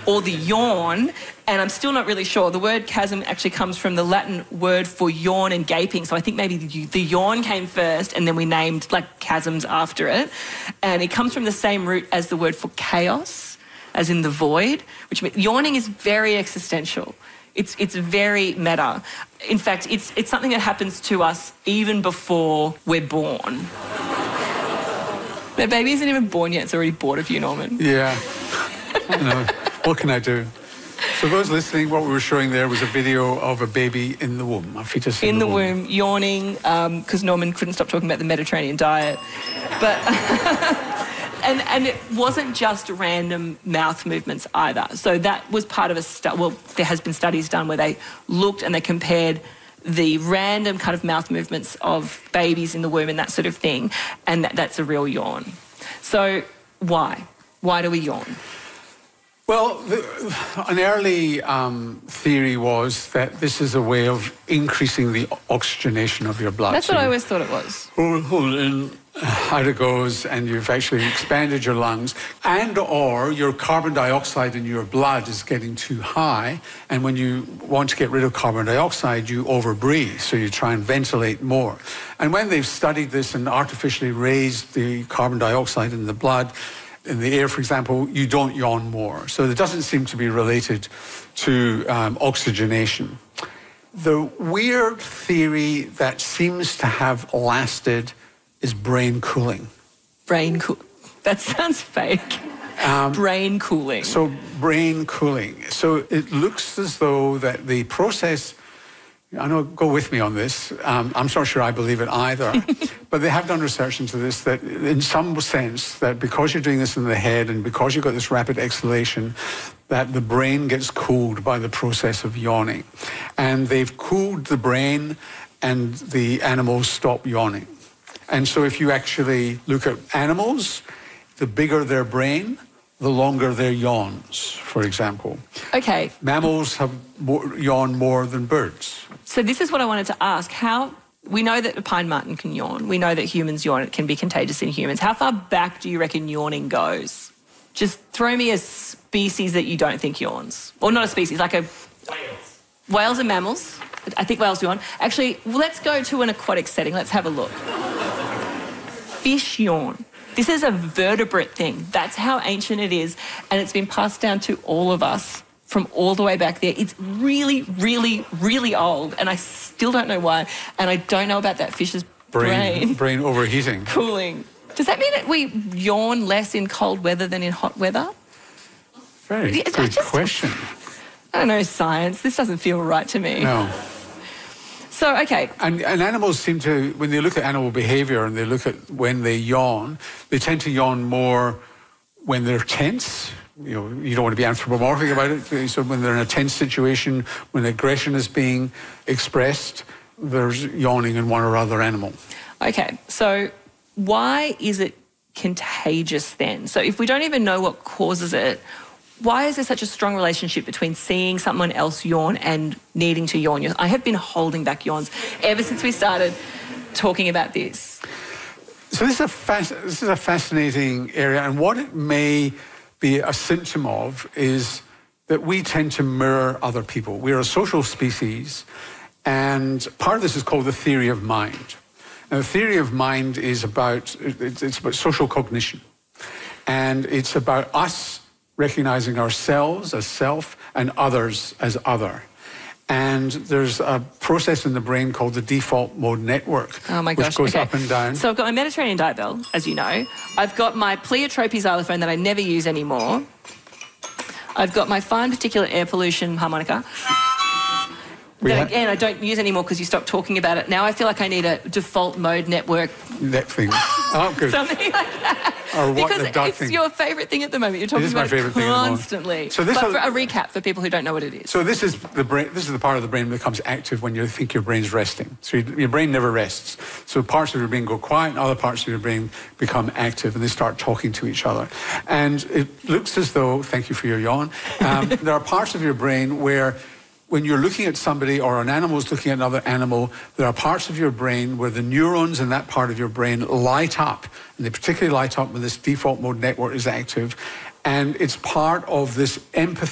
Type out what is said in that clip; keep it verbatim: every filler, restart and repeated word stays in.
or the yawn, and I'm still not really sure. The word chasm actually comes from the Latin word for yawn and gaping, so I think maybe the, the yawn came first and then we named like chasms after it. And it comes from the same root as the word for chaos, as in the void, which means yawning is very existential. It's, it's very meta. In fact, it's, it's something that happens to us even before we're born. The baby isn't even born yet, it's already bored of you, Norman. Yeah. I know. What can I do? So those listening, what we were showing there was a video of a baby in the womb, a fetus in, in the, the womb. womb, yawning, because um, Norman couldn't stop talking about the Mediterranean diet. But and and it wasn't just random mouth movements either. So that was part of a study. Well, there has been studies done where they looked and they compared the random kind of mouth movements of babies in the womb and that sort of thing, and that, that's a real yawn. So why? Why do we yawn? Well, the, an early um, theory was that this is a way of increasing the oxygenation of your blood. That's so what I always thought it was. Hold, hold in, out it goes, and you've actually expanded your lungs, and or your carbon dioxide in your blood is getting too high, and when you want to get rid of carbon dioxide, you overbreathe, so you try and ventilate more. And when they've studied this and artificially raised the carbon dioxide in the blood, in the air, for example, you don't yawn more. So it doesn't seem to be related to um, oxygenation. The weird theory that seems to have lasted is brain cooling. Brain cool. That sounds fake. Um, brain cooling. So brain cooling. So it looks as though that the process, I know, go with me on this. Um, I'm not sure I believe it either. But they have done research into this that in some sense that because you're doing this in the head and because you've got this rapid exhalation, that the brain gets cooled by the process of yawning. And they've cooled the brain and the animals stop yawning. And so if you actually look at animals, the bigger their brain, the longer their yawns, for example. Okay. Mammals have more, yawn more than birds. So this is what I wanted to ask. How we know that a pine marten can yawn. We know that humans yawn. It can be contagious in humans. How far back do you reckon yawning goes? Just throw me a species that you don't think yawns. Or not a species, like a... Whales. Whales are mammals. I think whales yawn. Actually, let's go to an aquatic setting. Let's have a look. Fish yawn. This is a vertebrate thing. That's how ancient it is. And it's been passed down to all of us from all the way back there. It's really, really, really old. And I still don't know why. And I don't know about that fish's brain. Brain, brain overheating. Cooling. Does that mean that we yawn less in cold weather than in hot weather? Very Yeah, I good just- question. I don't know science. This doesn't feel right to me. No. So, okay. And, and animals seem to, when they look at animal behavior and they look at when they yawn, they tend to yawn more when they're tense. You know, you don't want to be anthropomorphic about it. So when they're in a tense situation, when aggression is being expressed, there's yawning in one or other animal. Okay, so why is it contagious then? So if we don't even know what causes it, why is there such a strong relationship between seeing someone else yawn and needing to yawn? I have been holding back yawns ever since we started talking about this. So this is a, fasc- this is a fascinating area, and what it may be a symptom of is that we tend to mirror other people. We're a social species, and part of this is called the theory of mind. And the theory of mind is about, it's about social cognition, and it's about us recognizing ourselves as self and others as other. And there's a process in the brain called the default mode network, oh my gosh. which goes okay. up and down. So I've got my Mediterranean diet bell, as you know. I've got my Pleiotropy xylophone that I never use anymore. I've got my fine particulate air pollution harmonica. That, again, I don't use anymore because you stopped talking about it. Now I feel like I need a default mode network. That thing. Oh, good. Something like that. Or what because the duck it's thing. your favourite thing at the moment. You're talking It is my about favourite it thing at the moment. constantly. So this but is- for a recap for people who don't know what it is. So this is the brain. This is the part of the brain that becomes active when you think your brain's resting. So you, your brain never rests. So parts of your brain go quiet, and other parts of your brain become active, and they start talking to each other. And it looks as though, thank you for your yawn, um, there are parts of your brain where, when you're looking at somebody or an animal is looking at another animal, there are parts of your brain where the neurons in that part of your brain light up. And they particularly light up when this default mode network is active. And it's part of this empathy